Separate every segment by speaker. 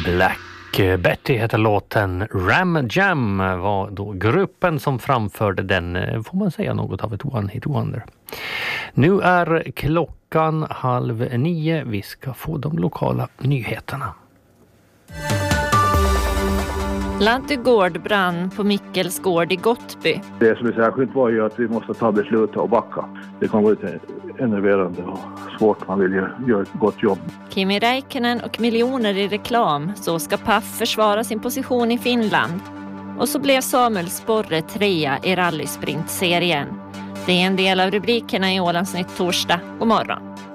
Speaker 1: Black Betty heter låten. Ram Jam var då gruppen som framförde den, får man säga, något av ett one-hit wonder. Nu är klockan 8:30. Vi ska få de lokala nyheterna.
Speaker 2: Laddegård brann på Mickels gård i Gottby.
Speaker 3: Det som är särskilt var ju att vi måste ta beslut och backa. Det kan vara lite enerverande och svårt. Man vill göra ett gott jobb.
Speaker 2: Kimi Räikkönen och miljoner i reklam. Så ska Paf försvara sin position i Finland. Och så blev Samuel Sporre 3 i rallysprintserien. Det är en del av rubrikerna i Ålandsnytt torsdag. God morgon.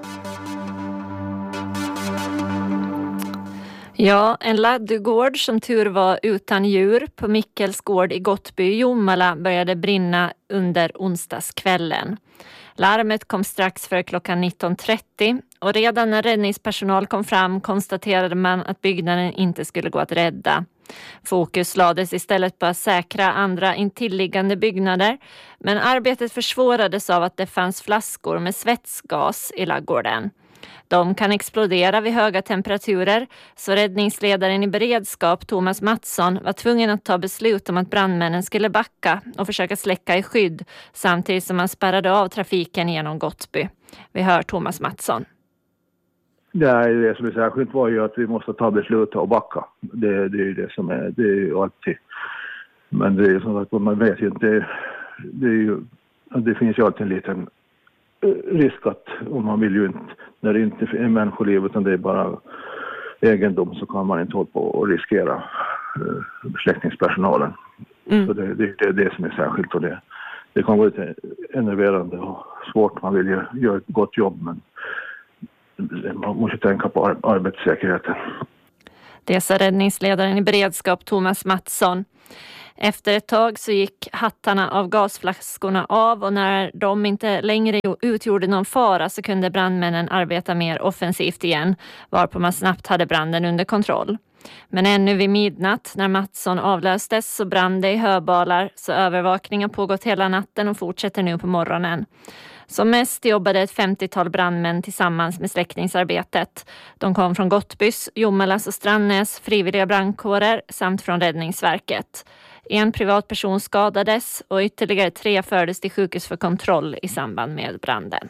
Speaker 2: Ja, en laddugård som tur var utan djur på Mickels gård i Gottby i Jomala började brinna under onsdagskvällen. Larmet kom strax före klockan 19:30 och redan när räddningspersonal kom fram konstaterade man att byggnaden inte skulle gå att rädda. Fokus lades istället på att säkra andra intilliggande byggnader, men arbetet försvårades av att det fanns flaskor med svetsgas i laggården. De kan explodera vid höga temperaturer, så räddningsledaren i beredskap Thomas Mattsson var tvungen att ta beslut om att brandmännen skulle backa och försöka släcka i skydd samtidigt som man spärrade av trafiken genom Gottby. Vi hör Thomas Mattsson.
Speaker 3: Det som är särskilt var ju att vi måste ta beslut och backa. Det är ju det som är, det är ju alltid. Men det är ju som att man vet ju inte, det finns ju alltid en liten risk att om man vill ju inte, när det inte är människoliv utan det är bara egendom, så kan man inte hålla på och riskera släckningspersonalen. Så det är det som är särskilt, och det kan vara lite enerverande och svårt. Man vill ju göra ett gott jobb, men man måste tänka på arbetssäkerheten.
Speaker 2: Det sa räddningsledaren i beredskap Thomas Mattsson. Efter ett tag så gick hattarna av gasflaskorna av, och när de inte längre utgjorde någon fara så kunde brandmännen arbeta mer offensivt igen, varpå man snabbt hade branden under kontroll. Men ännu vid midnatt när Mattsson avlöstes så brann det i höbalar, så övervakningen pågått hela natten och fortsätter nu på morgonen. Som mest jobbade ett 50-tal brandmän tillsammans med släckningsarbetet. De kom från Gottbys, Jomalas och Strandnäs frivilliga brandkårer samt från Räddningsverket. En privatperson skadades och ytterligare 3 fördes till sjukhus för kontroll i samband med branden.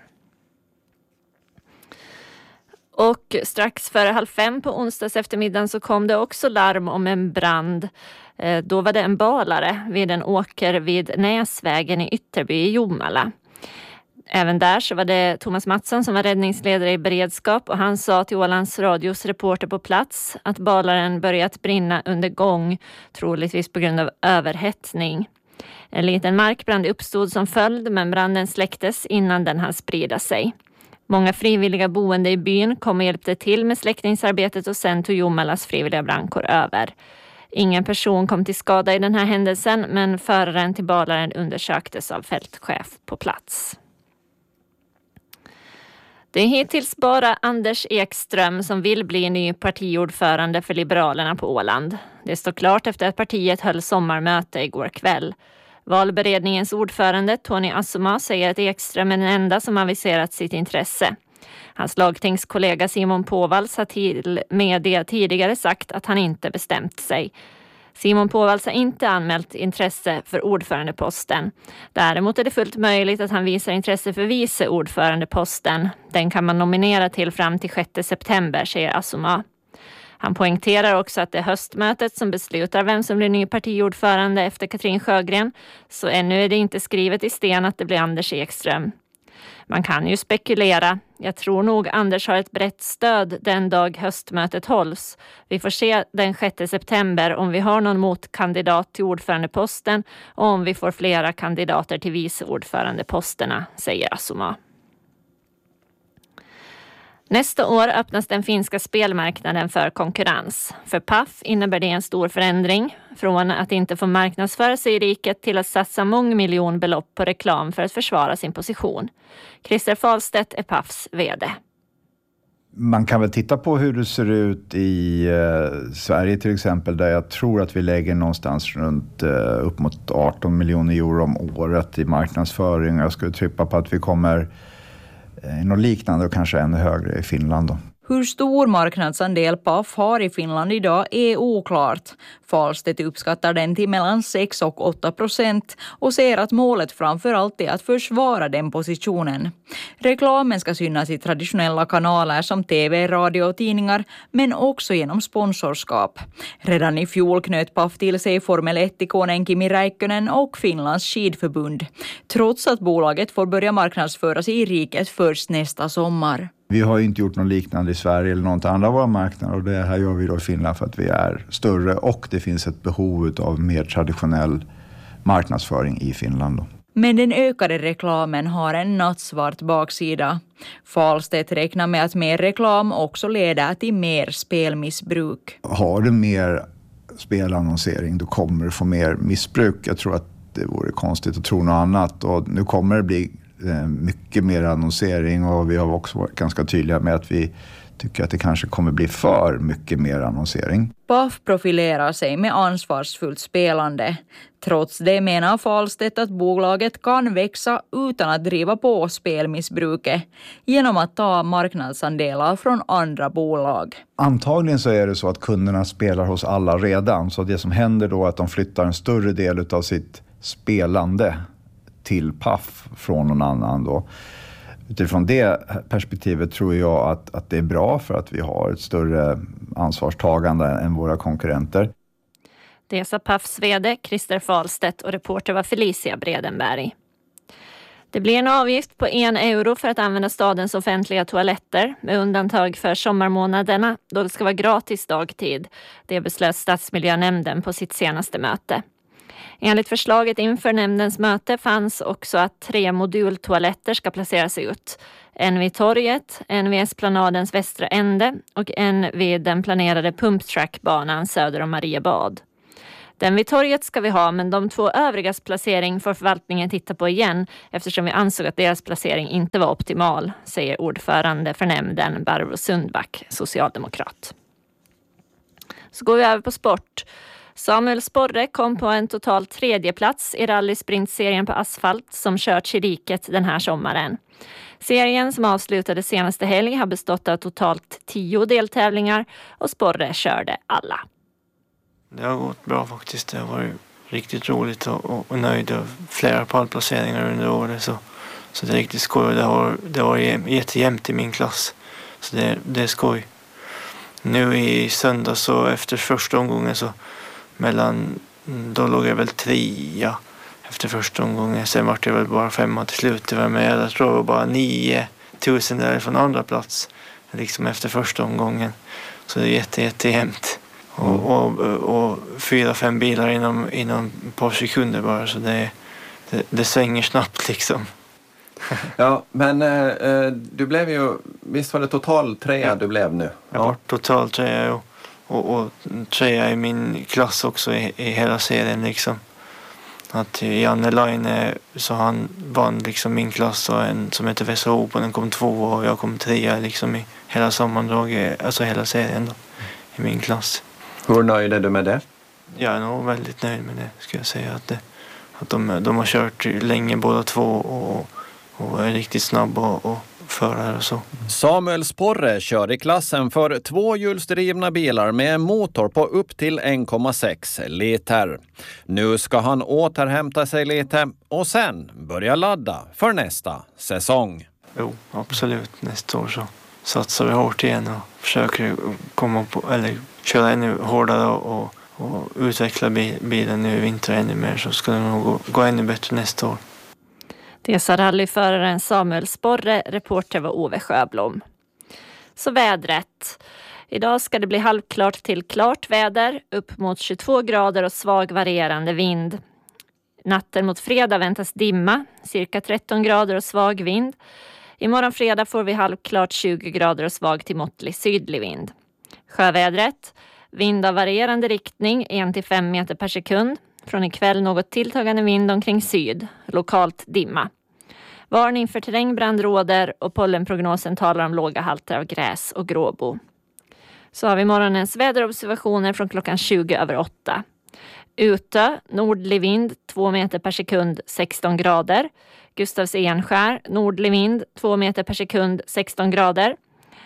Speaker 2: Och strax före 4:30 på onsdags eftermiddagen så kom det också larm om en brand. Då var det en balare vid en åker vid Näsvägen i Ytterby i Jomala. Även där så var det Thomas Mattsson som var räddningsledare i beredskap, och han sa till Ålands radios reporter på plats att balaren börjat brinna under gång, troligtvis på grund av överhettning. En liten markbrand uppstod som följd, men branden släcktes innan den hann sprida sig. Många frivilliga boende i byn kom och hjälpte till med släckningsarbetet, och sen tog Jomalas frivilliga brandkår över. Ingen person kom till skada i den här händelsen, men föraren till balaren undersöktes av fältchef på plats. Det är hittills bara Anders Ekström som vill bli ny partiordförande för Liberalerna på Åland. Det står klart efter att partiet höll sommarmöte igår kväll. Valberedningens ordförande Tony Assoma säger att Ekström är den enda som aviserat sitt intresse. Hans lagtingskollega Simon Påvals har till media tidigare sagt att han inte bestämt sig. Simon Påvals har inte anmält intresse för ordförandeposten. Däremot är det fullt möjligt att han visar intresse för vice ordförandeposten. Den kan man nominera till fram till 6 september, säger Assoma. Han poängterar också att det är höstmötet som beslutar vem som blir ny partiordförande efter Katrin Sjögren, så ännu är det inte skrivet i sten att det blir Anders Ekström. Man kan ju spekulera. Jag tror nog Anders har ett brett stöd den dag höstmötet hålls. Vi får se den 6 september om vi har någon motkandidat till ordförandeposten och om vi får flera kandidater till vice ordförandeposterna, säger Assoma. Nästa år öppnas den finska spelmarknaden för konkurrens. För Paf innebär det en stor förändring. Från att inte få marknadsföra sig i riket till att satsa mångmiljonbelopp på reklam för att försvara sin position. Christer Falstedt är Pafs vd.
Speaker 4: Man kan väl titta på hur det ser ut i Sverige till exempel, där jag tror att vi lägger någonstans runt upp mot 18 miljoner euro om året i marknadsföring. Jag skulle trycka på att vi kommer något liknande och kanske ännu högre i Finland då.
Speaker 5: Hur stor marknadsandel Paf har i Finland idag är oklart. Falstedt uppskattar den till mellan 6 och 8% och ser att målet framför allt är att försvara den positionen. Reklamen ska synas i traditionella kanaler som TV, radio och tidningar, men också genom sponsorskap. Redan i fjol knöt Paf till sig Formel 1-ikonen Kimi Räikkönen och Finlands skidförbund, trots att bolaget får börja marknadsföras i riket först nästa sommar.
Speaker 4: Vi har inte gjort något liknande i Sverige eller något andra av våra marknader, och det här gör vi då i Finland för att vi är större och det finns ett behov av mer traditionell marknadsföring i Finland då.
Speaker 5: Men den ökade reklamen har en nattsvart baksida. Falstedt räknar med att mer reklam också leder till mer spelmissbruk.
Speaker 4: Har du mer spelannonsering då kommer du få mer missbruk. Jag tror att det vore konstigt att tro något annat, och nu kommer det bli mycket mer annonsering, och vi har också varit ganska tydliga med att vi tycker att det kanske kommer bli för mycket mer annonsering.
Speaker 5: Paf profilerar sig med ansvarsfullt spelande. Trots det menar Falstedt att bolaget kan växa utan att driva på spelmissbruket genom att ta marknadsandelar från andra bolag.
Speaker 4: Antagligen så är det så att kunderna spelar hos alla redan, så det som händer då är att de flyttar en större del av sitt spelande till Paf från någon annan då. Utifrån det perspektivet tror jag att det är bra, för att vi har ett större ansvarstagande än våra konkurrenter.
Speaker 2: Det sa Pafs vd Christer Falstedt och reporter var Felicia Bredenberg. Det blir en avgift på 1 euro för att använda stadens offentliga toaletter, med undantag för sommarmånaderna då det ska vara gratis dagtid. Det beslöt stadsmiljönämnden på sitt senaste möte. Enligt förslaget inför nämndens möte fanns också att 3 modultoaletter ska placeras ut. En vid torget, en vid Esplanadens västra ände och en vid den planerade pumptrackbanan söder om Mariebad. Den vid torget ska vi ha, men de 2 övrigas placering får förvaltningen titta på igen eftersom vi ansåg att deras placering inte var optimal, säger ordförande för nämnden Barbro Sundback, socialdemokrat. Så går vi över på sport. Samuel Sporre kom på en total 3:e plats i rallysprintserien på asfalt som körts i riket den här sommaren. Serien som avslutade senaste helg har bestått av totalt 10 deltävlingar och Sporre körde alla.
Speaker 6: Det har gått bra faktiskt. Det har varit riktigt roligt och nöjd av flera pallplaceringar under året. Så det är riktigt skoj, och det har jättejämnt i min klass. Så det är skoj. Nu i söndag så efter första omgången så då låg jag väl 3 efter första omgången. Sen var det väl bara 5 till slut. Men jag tror det var bara 9000 där från andra plats liksom efter första omgången. Så det är jättejämnt. Och 4-5 bilar inom ett par sekunder bara. Så det svänger snabbt liksom.
Speaker 7: Ja, men du blev ju, visst var det total 3 du blev nu?
Speaker 6: Jag var total 3 och 3 i min klass också i hela serien liksom. Att Janne Line, så han vann liksom min klass, och en som heter Vesa Hopen, den kom 2 och jag kom 3 liksom i hela sammandraget, alltså hela serien då, i min klass.
Speaker 7: Hur nöjd är du med det?
Speaker 6: Jag är nog väldigt nöjd med det, ska jag säga, att de har kört länge båda 2 och är riktigt snabba och förare och så.
Speaker 8: Samuel Sporre kör i klassen för 2-hjulsdrivna bilar med motor på upp till 1,6 liter. Nu ska han återhämta sig lite och sen börja ladda för nästa säsong.
Speaker 6: Jo, absolut. Nästa år så satsar vi hårt igen och försöker köra ännu hårdare och utveckla bilen nu i vinter ännu mer, så ska det nog gå ännu bättre nästa år.
Speaker 2: Det sa rallyföraren Samuel Sporre, reporter var Ove Sjöblom. Så vädret. Idag ska det bli halvklart till klart väder, upp mot 22 grader och svag varierande vind. Natten mot fredag väntas dimma, cirka 13 grader och svag vind. Imorgon fredag får vi halvklart 20 grader och svag till måttlig sydlig vind. Sjövädret. Vind av varierande riktning, 1-5 meter per sekund. Från ikväll något tilltagande vind omkring syd, lokalt dimma. Varning för terrängbrand råder och pollenprognosen talar om låga halter av gräs och gråbo. Så har vi morgonens väderobservationer från klockan 20:08. Ute, nordlig vind 2 meter per sekund, 16 grader. Gustavs Enskär, nordlig vind 2 meter per sekund, 16 grader.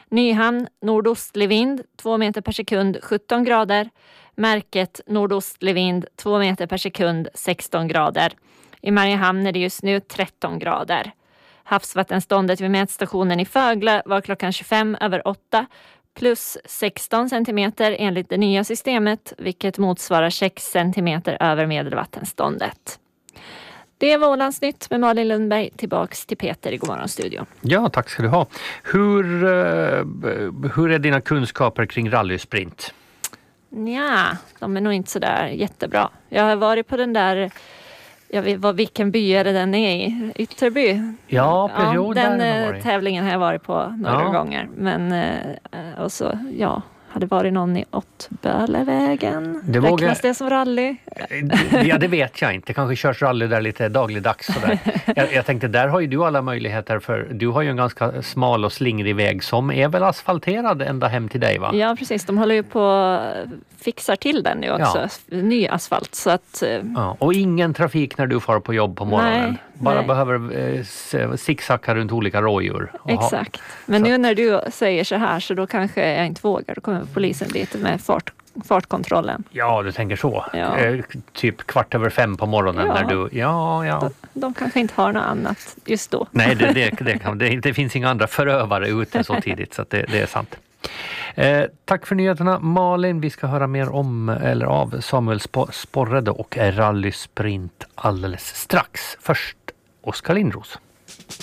Speaker 2: Nyhamn, nordostlig vind, 2 meter per sekund, 17 grader. Märket, nordostlig vind, 2 meter per sekund, 16 grader. I Mariehamn är det just nu 13 grader. Havsvattenståndet vid mätstationen i Fögle var klockan 25:08 plus 16 centimeter enligt det nya systemet, vilket motsvarar 6 centimeter över medelvattenståndet. Det var Ålandsnytt med Malin Lundberg. Tillbaks till Peter i Godmorgonstudion.
Speaker 1: Ja, tack ska du ha. Hur är dina kunskaper kring rallysprint?
Speaker 2: Ja, de är nog inte så där jättebra. Jag har varit på den där, jag vet vilken by är det den är i, Ytterby.
Speaker 1: Ja, period
Speaker 2: den tävlingen har jag varit på några gånger. Men och så, hade varit någon i Åttbölevägen. Räknas det som rally?
Speaker 1: Ja, det vet jag inte. Kanske körs rally där lite dagligdags. Sådär. Jag tänkte, där har ju du alla möjligheter, för du har ju en ganska smal och slingrig väg som är väl asfalterad ända hem till dig, va?
Speaker 2: Ja, precis. De håller ju på fixar till den nu också. Ja. Ny asfalt. Så att,
Speaker 1: och ingen trafik när du far på jobb på morgonen. Bara behöver zigzacka runt olika rådjur.
Speaker 2: Exakt. Men nu när du säger så här, så då kanske jag inte vågar. Då kommer polisen dit med fartkontrollen. Ja, du tänker så. Ja. Typ 4:15 på morgonen när du... Ja. De kanske inte har något annat just då. Nej, det finns inga andra förövare ute så tidigt, så att det är sant. Tack för nyheterna, Malin. Vi ska höra mer av Samuel Sporre och rallysprint alldeles strax. Först Oskar Lindros.